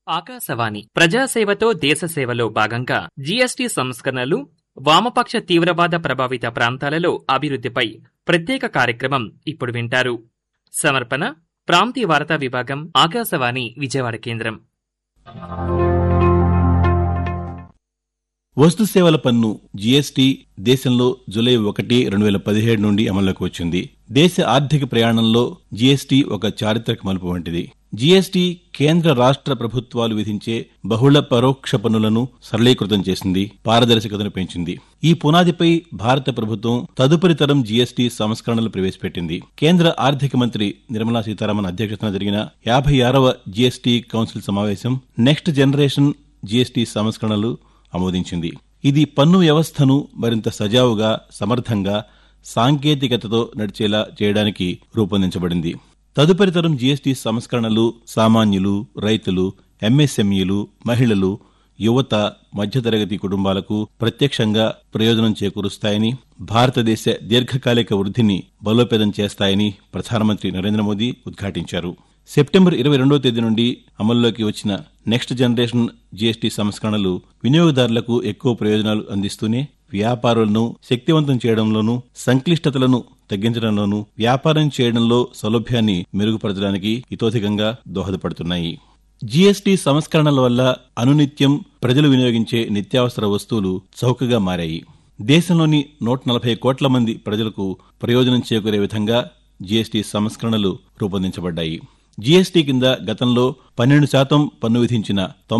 ఆకాశవాణి ప్రజాసేవతో దేశసేవలో భాగంగా జీఎస్టీ సంస్కరణలు, వామపక్ష తీవ్రవాద ప్రభావిత ప్రాంతాలలో అభివృద్ధిపై ప్రత్యేక కార్యక్రమం ఇప్పుడు వింటారు. సమర్పణ ప్రాంతీయ వార్తా విభాగం, ఆకాశవాణి విజయవాడ కేంద్రం. వస్తు సేవల పన్ను జీఎస్టీ దేశంలో జూలై 1, 2017 నుండి అమల్లోకి వచ్చింది. దేశ ఆర్థిక ప్రయాణంలో జీఎస్టీ ఒక చారిత్రక మలుపు వంటిది. జీఎస్టీ కేంద్ర రాష్ట్ర ప్రభుత్వాలు విధించే బహుళ పరోక్ష పన్నులను సరళీకృతం చేసింది, పారదర్శకతను పెంచింది. ఈ పునాదిపై భారత ప్రభుత్వం తదుపరి తరం జీఎస్టీ సంస్కరణలు ప్రవేశపెట్టింది. కేంద్ర ఆర్థిక మంత్రి నిర్మలా సీతారామన్ అధ్యక్షతన జరిగిన 56వ జీఎస్టీ కౌన్సిల్ సమావేశం నెక్స్ట్ జనరేషన్ జీఎస్టీ సంస్కరణలు ఆమోదించింది. ఇది పన్ను వ్యవస్థను మరింత సజావుగా, సమర్థంగా, సాంకేతికతతో నడిచేలా చేయడానికి రూపొందించబడింది. తదుపరి తరం జీఎస్టీ సంస్కరణలు సామాన్యులు, రైతులు, ఎంఎస్ఎంఈలు, మహిళలు, యువత, మధ్యతరగతి కుటుంబాలకు ప్రత్యక్షంగా ప్రయోజనం చేకూరుస్తాయని, భారతదేశ దీర్ఘకాలిక వృద్ధిని బలోపేతం చేస్తాయని ప్రధానమంత్రి నరేంద్ర మోదీ ఉద్ఘాటించారు. సెప్టెంబర్ 22వ తేదీ నుండి అమల్లోకి వచ్చిన నెక్స్ట్ జనరేషన్ జీఎస్టీ సంస్కరణలు వినియోగదారులకు ఎక్కువ ప్రయోజనాలు అందిస్తూనే వ్యాపారులను శక్తివంతం చేయడంలోనూ, సంక్లిష్టతలను తగ్గించడంలోనూ, వ్యాపారం చేయడంలో సౌలభ్యాన్ని మెరుగుపరచడానికి ఇతోధికంగా దోహదపడుతున్నాయి. జీఎస్టీ సంస్కరణల వల్ల అనునిత్యం ప్రజలు వినియోగించే నిత్యావసర వస్తువులు చౌకగా మారాయి. దేశంలోని 140 కోట్ల మంది ప్రజలకు ప్రయోజనం చేకూరే విధంగా జీఎస్టీ సంస్కరణలు రూపొందించబడ్డాయి. జీఎస్టీ కింద గతంలో 12% పన్ను విధించిన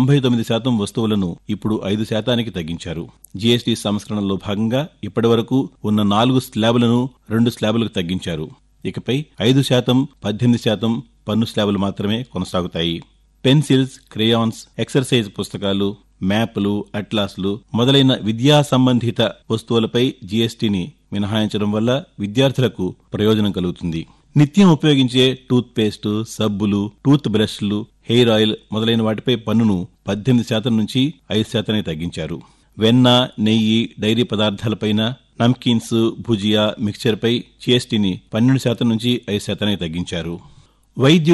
99% వస్తువులను ఇప్పుడు 5% తగ్గించారు. జీఎస్టీ సంస్కరణలో భాగంగా ఇప్పటి వరకు ఉన్న 4 స్లాబులను 2 స్లాబులకు తగ్గించారు. ఇకపై 5%, 18% పన్ను స్లాబులు మాత్రమే కొనసాగుతాయి. పెన్సిల్స్, క్రేయాన్స్, ఎక్సర్సైజ్ పుస్తకాలు, మ్యాప్లు, అట్లాస్లు మొదలైన విద్యా సంబంధిత వస్తువులపై జీఎస్టీని మినహాయించడం వల్ల విద్యార్థులకు ప్రయోజనం కలుగుతుంది. నిత్యం ఉపయోగించే టూత్ పేస్టు, సబ్బులు, టూత్ బ్రష్లు, హెయిర్ ఆయిల్ మొదలైన వాటిపై పన్నును 18% నుంచి 5% తగ్గించారు. వెన్న, నెయ్యి, డైరీ పదార్థాలపైన, నమ్కీన్స్, భుజియా, మిక్చర్పై జీఎస్టీని 12% నుంచి 5% తగ్గించారు. వైద్యులు